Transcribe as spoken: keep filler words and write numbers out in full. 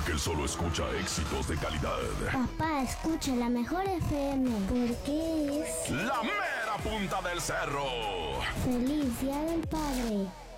que él solo escucha éxitos de calidad. Papá, escucha la mejor F M, porque es La mera punta del cerro. Feliz Día del Padre.